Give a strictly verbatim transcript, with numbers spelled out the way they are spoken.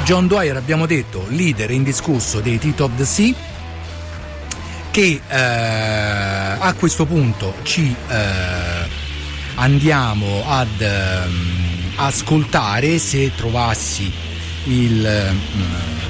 John Dwyer, abbiamo detto, leader indiscusso dei Teeth of the Sea, che eh, a questo punto ci eh, andiamo ad eh, ascoltare, se trovassi il,